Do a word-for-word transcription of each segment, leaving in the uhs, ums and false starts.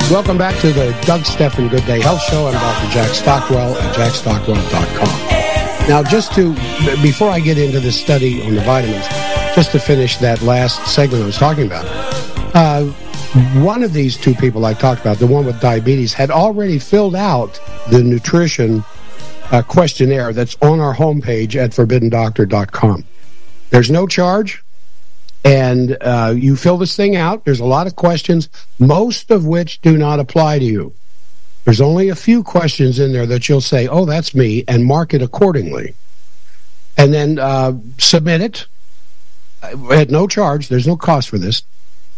Welcome back to the Doug Stephan Good Day Health Show. I'm Doctor Jack Stockwell at jack stockwell dot com. Now, just to, before I get into this study on the vitamins, just to finish that last segment I was talking about, uh, one of these two people I talked about, the one with diabetes, had already filled out the nutrition uh, questionnaire that's on our homepage at forbidden doctor dot com. There's no charge. And uh, you fill this thing out. There's a lot of questions, most of which do not apply to you. There's only a few questions in there that you'll say, oh, that's me, and mark it accordingly. And then uh, submit it at no charge. There's no cost for this.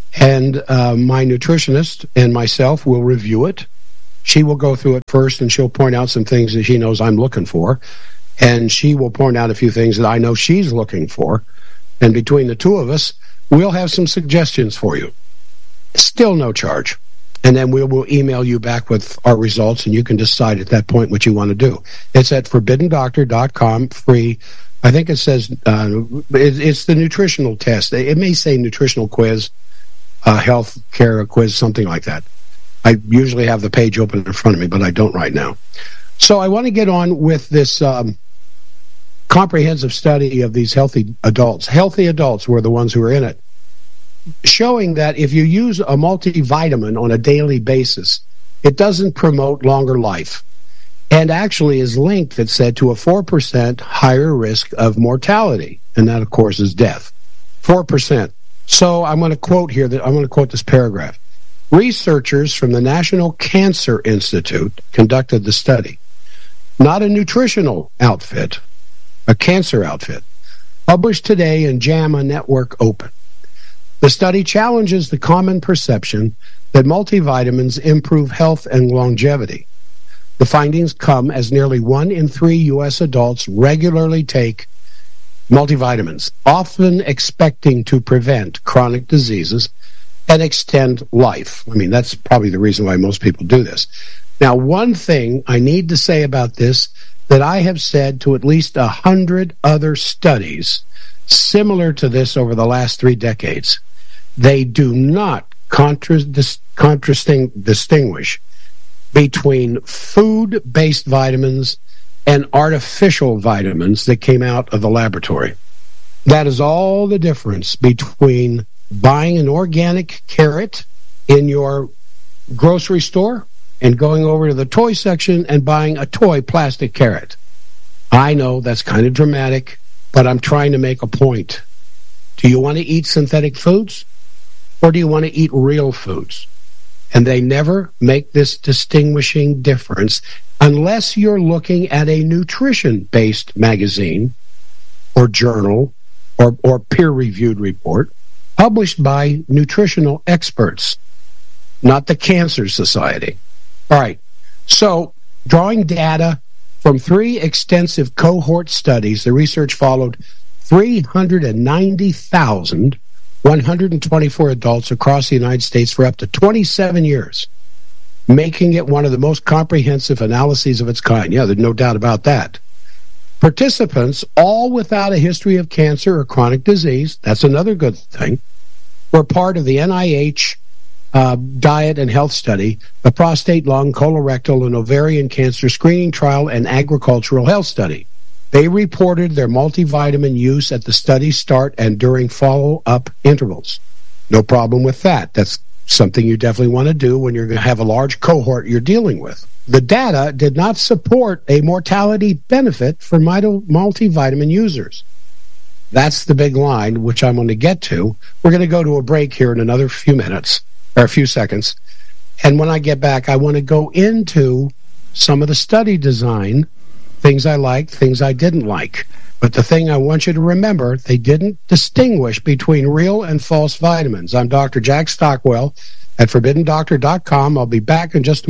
And uh, my nutritionist and myself will review it. She will go through it first, and she'll point out some things that she knows I'm looking for. And she will point out a few things that I know she's looking for. And between the two of us, we'll have some suggestions for you. Still no charge. And then we will email you back with our results, and you can decide at that point what you want to do. It's at forbidden doctor dot com, free. I think it says uh, it, it's the nutritional test. It may say nutritional quiz, uh, health care quiz, something like that. I usually have the page open in front of me, but I don't right now. So I want to get on with this um, comprehensive study of these healthy adults. Healthy adults were the ones who were in it, showing that if you use a multivitamin on a daily basis, it doesn't promote longer life, and actually is linked, it said, to a four percent higher risk of mortality, and that, of course, is death. four percent. So I'm going to quote here, that I'm going to quote this paragraph. Researchers from the National Cancer Institute conducted the study. Not a nutritional outfit, a cancer outfit, published today in JAMA Network Open. The study challenges the common perception that multivitamins improve health and longevity. The findings come as nearly one in three U S adults regularly take multivitamins, often expecting to prevent chronic diseases and extend life. I mean, that's probably the reason why most people do this. Now, one thing I need to say about this that I have said to at least a hundred other studies similar to this over the last three decades. They do not contra- dis- contrasting distinguish between food-based vitamins and artificial vitamins that came out of the laboratory. That is all the difference between buying an organic carrot in your grocery store and going over to the toy section and buying a toy plastic carrot. I know that's kind of dramatic, but I'm trying to make a point. Do you want to eat synthetic foods, or do you want to eat real foods? And they never make this distinguishing difference unless you're looking at a nutrition-based magazine or journal or, or peer-reviewed report published by nutritional experts, not the Cancer Society. All right, so drawing data from three extensive cohort studies, the research followed three hundred ninety thousand one hundred twenty-four adults across the United States for up to twenty-seven years, making it one of the most comprehensive analyses of its kind. Yeah, there's no doubt about that. Participants, all without a history of cancer or chronic disease, that's another good thing, were part of the N I H Uh, diet and health study, the prostate, lung, colorectal, and ovarian cancer screening trial, and agricultural health study. They reported their multivitamin use at the study start and during follow-up intervals. No problem with that. That's something you definitely want to do when you're going to have a large cohort you're dealing with. The data did not support a mortality benefit for multivitamin users. That's the big line, which I'm going to get to. We're going to go to a break here in another few minutes, or a few seconds. And when I get back, I want to go into some of the study design, things I liked, things I didn't like. But the thing I want you to remember, they didn't distinguish between real and false vitamins. I'm Doctor Jack Stockwell at forbidden doctor dot com. I'll be back in just a moment.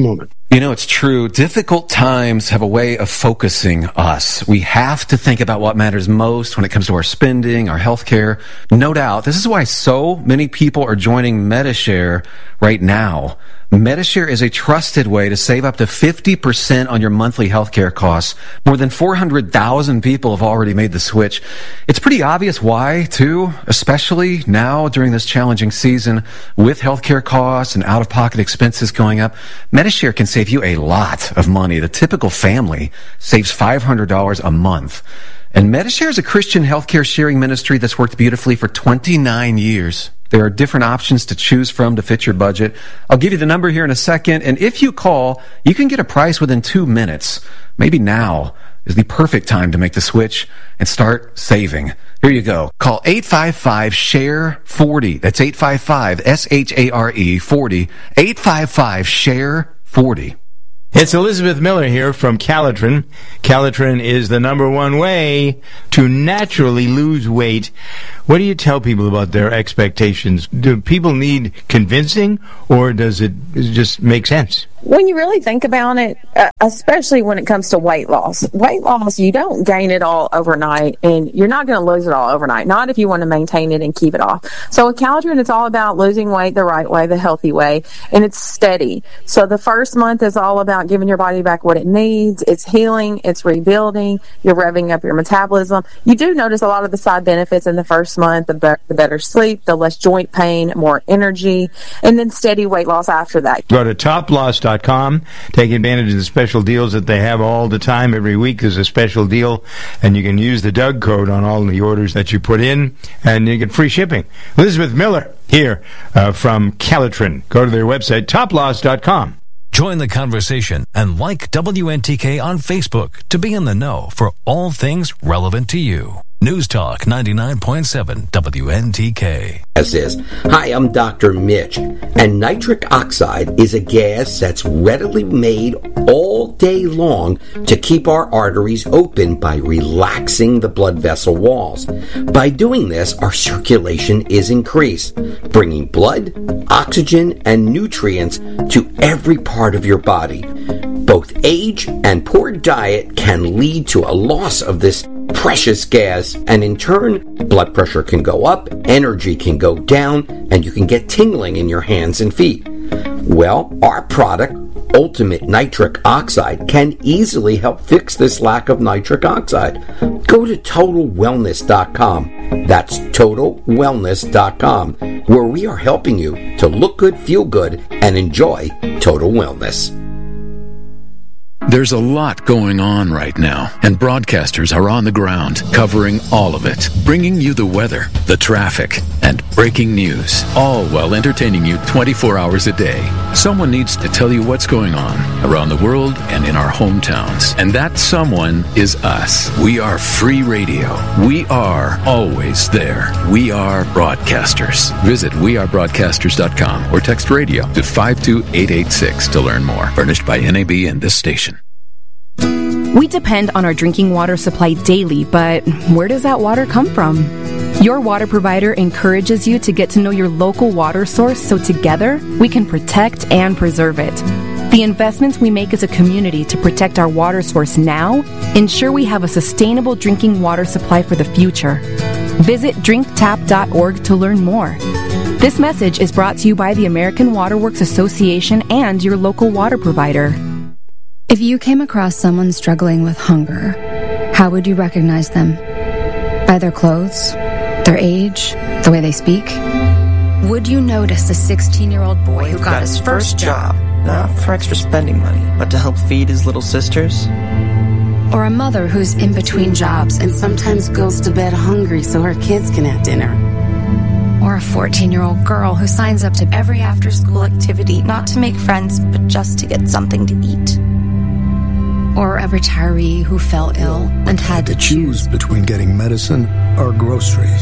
You know, it's true. Difficult times have a way of focusing us. We have to think about what matters most when it comes to our spending, our health care. No doubt. This is why so many people are joining Medi-Share right now. Medi-Share is a trusted way to save up to fifty percent on your monthly healthcare costs. More than four hundred thousand people have already made the switch. It's pretty obvious why, too, especially now during this challenging season with healthcare costs and out-of-pocket expenses going up. Medi-Share can save you a lot of money. The typical family saves five hundred dollars a month. And Medi-Share is a Christian healthcare sharing ministry that's worked beautifully for twenty-nine years. There are different options to choose from to fit your budget. I'll give you the number here in a second, and if you call, you can get a price within two minutes. Maybe now is the perfect time to make the switch and start saving. Here you go. Call eight five five, S H A R E, forty. That's eight five five, S H A R E, forty. eight five five, S H A R E, forty. It's Elizabeth Miller here from Calitrin. Calitrin is the number one way to naturally lose weight. What do you tell people about their expectations? Do people need convincing, or does it just make sense? When you really think about it, uh, especially when it comes to weight loss, weight loss, you don't gain it all overnight, and you're not going to lose it all overnight, not if you want to maintain it and keep it off. So with Calitrin, it's all about losing weight the right way, the healthy way, and it's steady. So the first month is all about giving your body back what it needs. It's healing, it's rebuilding, you're revving up your metabolism. You do notice a lot of the side benefits in the first month, the, be- the better sleep, the less joint pain, more energy, and then steady weight loss after that. Go to top loss dot com. Take advantage of the special deals that they have all the time. Every week there's a special deal, and you can use the Doug code on all the orders that you put in, and you get free shipping. Elizabeth Miller here uh, from Calitrin. Go to their website, top loss dot com. Join the conversation and like W N T K on Facebook to be in the know for all things relevant to you. News Talk ninety-nine point seven W N T K. As is. Hi, I'm Doctor Mitch, and nitric oxide is a gas that's readily made all day long to keep our arteries open by relaxing the blood vessel walls. By doing this, our circulation is increased, bringing blood, oxygen, and nutrients to every part of your body. Both age and poor diet can lead to a loss of this precious gas, and in turn, blood pressure can go up, energy can go down, and you can get tingling in your hands and feet. Well, our product, Ultimate Nitric Oxide, can easily help fix this lack of nitric oxide. Go to total wellness dot com. That's total wellness dot com, where we are helping you to look good, feel good, and enjoy total wellness. There's a lot going on right now, and broadcasters are on the ground covering all of it, bringing you the weather, the traffic, and breaking news, all while entertaining you twenty-four hours a day. Someone needs to tell you what's going on around the world and in our hometowns, and that someone is us. We are free radio. We are always there. We are broadcasters. Visit we are broadcasters dot com or text radio to five two eight eight six to learn more. Furnished by N A B and this station. We depend on our drinking water supply daily, but where does that water come from? Your water provider encourages you to get to know your local water source so together we can protect and preserve it. The investments we make as a community to protect our water source now ensure we have a sustainable drinking water supply for the future. Visit drink tap dot org to learn more. This message is brought to you by the American Water Works Association and your local water provider. If you came across someone struggling with hunger, how would you recognize them? By their clothes, their age, the way they speak? Would you notice a sixteen-year-old boy who got his first job, not for extra spending money, but to help feed his little sisters? Or a mother who's in between jobs and sometimes goes to bed hungry so her kids can have dinner? Or a fourteen-year-old girl who signs up to every after-school activity not to make friends, but just to get something to eat? Or a retiree who fell ill and had to choose between getting medicine or groceries.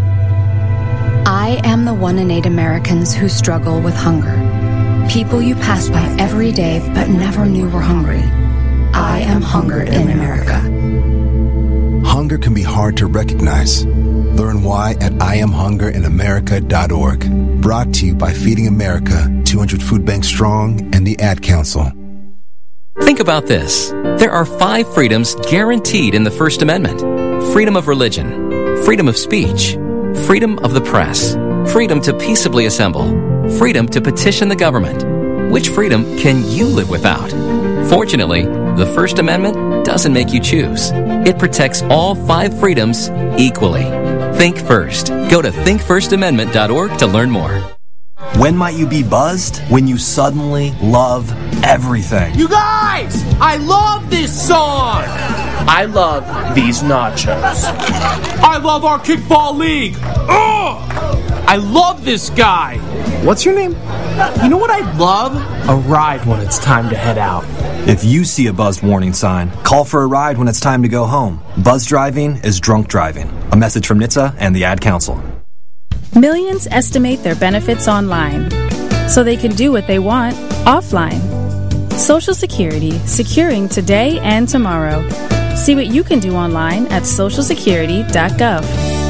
I am the one in eight Americans who struggle with hunger. People you pass by every day but never knew were hungry. I am hunger in America. Hunger can be hard to recognize. Learn why at I am hunger in America dot org. Brought to you by Feeding America, two hundred Food Banks Strong, and the Ad Council. Think about this. There are five freedoms guaranteed in the First Amendment. Freedom of religion, freedom of speech, freedom of the press, freedom to peaceably assemble, freedom to petition the government. Which freedom can you live without? Fortunately, the First Amendment doesn't make you choose. It protects all five freedoms equally. Think first. Go to think first amendment dot org to learn more. When might you be buzzed? When you suddenly love everything. You guys! I love this song! I love these nachos. I love our kickball league! Ugh! I love this guy! What's your name? You know what I'd love? A ride when it's time to head out. If you see a buzzed warning sign, call for a ride when it's time to go home. Buzz driving is drunk driving. A message from N H T S A and the Ad Council. Millions estimate their benefits online, so they can do what they want offline. Social Security, securing today and tomorrow. See what you can do online at social security dot gov.